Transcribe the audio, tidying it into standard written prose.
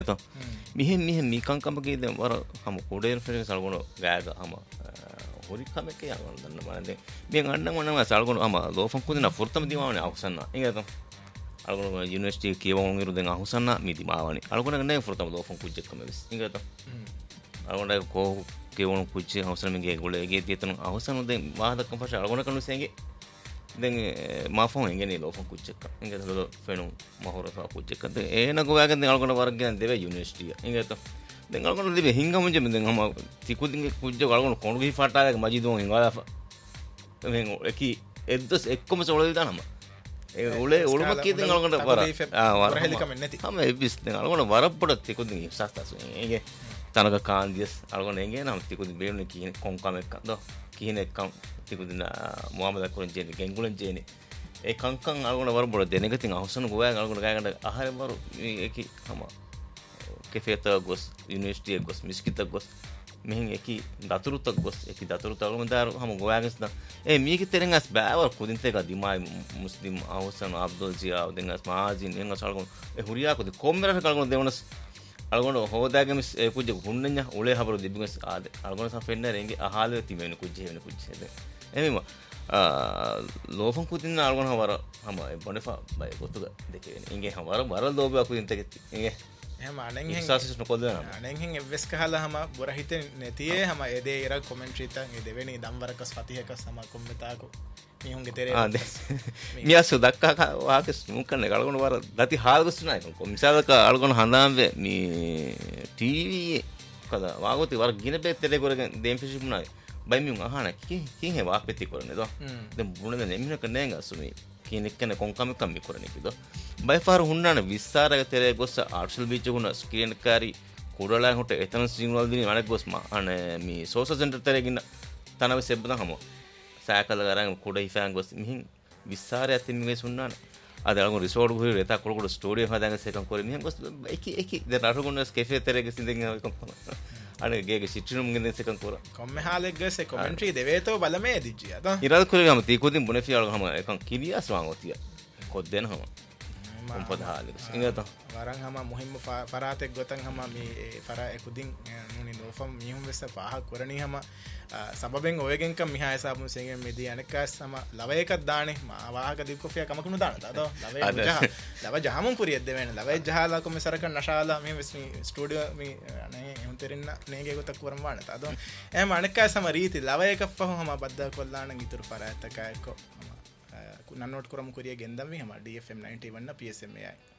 तो मिहे मी कंकम के दे वर हम कोडेर फिर सालगोनो गायगा हम होरी कमे के यार दन्न माने बे गंडन मन सालगोनो हम लोफन कुदिना फुर्तम दिवाने आवसन्ना इंगे तो algono university kiewon iru den ahusanna mi dimawani algono ne furtam loofon kujjek kame vis inga to algono ko kiewon kujje ahusanna mi ge gole ge tietun ahusanu den wahadakkam pasha algono kanu senge den mafon engene loofon kujjek inga to fenum mahora sa kujjek de ena go wagen den algono wargen deve university inga to den algono deve hingamunje den hama tikudinge kujje algono konu gi fata ge majidon ingala men eki eddos ekkom solodi danama උලේ උලම කීදෙන් අලගොන වර වරහෙලිකම නැති හැම එවිස් දෙන අලගොන වරපොඩ තිකුදින් ඉස්සස්තස් ඒගේ තනක කාන්දියස් අලගොන එගේ නම් තිකුදින් බේරුනේ කීනේ කොන්කම එක්ක දෝ කීනේ එක්ක තිකුදින් මොහමද කුරන් ජේනි ගෙන්ගුලන් ජේනි ඒ කංකං අලගොන වරපොඩ දෙනක තින් අවසන ගෝයන් අලගොන ගායකට ආහාර වරු ඒකි හැම කෙෆේත ගොස් යුනිවර්සිටි ගොස් මිස්කිත ගොස් මෙහින් එකි දතුරුතක් ගොස් එකි දතුරුත අලගොන දාර හැම ගෝයාගෙස් ද ඒ මීකි තෙරෙන් අස් බෑවර කුදින් තේක දිමායි මුස්ලිම් අවසන් අබ්දුල් ජියා දෙන් අස් මාජින් එන් අස් අලගොන ඒ හුරියා කුදි කොම්මරහ කලගොන දෙවනස් අලගොන හොදාගෙ මිස් ඒ කුජ්ජ හුන්නඤ්ඤ උලේ හබරු දිබුගස් ආද අලගොන සෆෙන්න රෙන්ගේ අහාලෙ තිමෙන කුජ්ජ වෙන කුජ්ජ එමෙම ලෝෆන් කුදින් අලගොන හවර හැම බොනෆා බය ගොතුග දෙකේ ඉංගේ හවර වර ලෝබය කුදින් තෙක ඉංගේ එහෙම අනෙන් එවස් කහලා හම බොර හිතේ නැතියේ හම එදේ ඉර කොමෙන්ටරි තන් ඒ දෙවෙනි දම්වරක ෆතිහක සම කොම්මතාකෝ මිහුන්ගේ තෙරේ මියා සුදක්කා වාකස් මුකන්නේ ගලගොන වර ගති හාල්ගස් නයි කොම්සාලක අලගොන හඳාම්වේ මේ ටීවී කද වාගොති වර ගින බෙත් තෙලේ කරගෙන දෙම් පිසිමුනායි බයි මියුන් අහන කින් හේ වාපෙති කරන්නේ දෝ දැන් බුණද නෙමිනක නෑංග අසුමේ කිනෙක්කන කොන්කම කම්මි කරන්නේ කිදෝ බයි ෆාර හුන්නාන විස්තරක තෙරේ ගොස්ස ආර්ටල් බීච් ගුණ ස්ක්‍රීන් කාරි කුඩලයන් හොට එතන සිග්නල් දිනි අනෙක් ගොස් මා අනේ මේ සෝෂල් සෙන්ටර් තරේ ගින්න තනව සෙබ්බන හමෝ සෑකල ගරන් කුඩයි ෆෑන් ගොස් මිහින් විස්තරය ඇතින් මේ සුන්නාන අද අලගොන රිසෝඩ් ගුහි රෙතා කුඩ ස්ටුඩියෝ හදාගෙන සේකම් කරේ මිහින් ගොස් එකි දැන් අරගොන කැෆේ තරේ ගින් දෙන්න අනේ ගේගේ සිටිනුම් ගෙන් සේකම් කර කොම්මේ හාලෙක් ගසේ කමෙන්ටරි දෙවේතෝ බලමේ දිජ්ජිය තා ඉරල් කුරේ ගම තීකුදින් බුනේ ෆියල් ගම එකන් කිලියස් වාංගොතිය කොද්දෙන හම කොම්පද හාලෙක් ඉංගත වරන් හම මුහිම්ම ෆරාතෙක් ගොතන් හම මේ ෆරා එකුදින් නුනි නෝෆම් මිහුම් වෙස පහ කරණි හම සබබෙන් ඔයගෙන් කම් මිහා සාබුන් සෙන්ගෙන් මෙදී අනකස් සම ලව එකක් දානේ මා වාහක දීප් කොෆිය කමකුණු දාන තාදෝ ලව ජහමුන් පුරියද දෙවෙන ලව ජහලා කොම සරක නශාලා මේ වෙස්මි ස්ටුඩියෝ මේ අනේ එහුන් තෙරෙන්න නේගේ ගොතක් වරම් වාන තාදෝ එහම අනකස් සම රීති ලව එකක් පහ හම බද්දා කොල්ලාන ගිතුරු ෆරාතක එක්ක නන්නෝට් කරමු කුරිය ගෙන්දම් මේ හම DFM 91 PSMAයි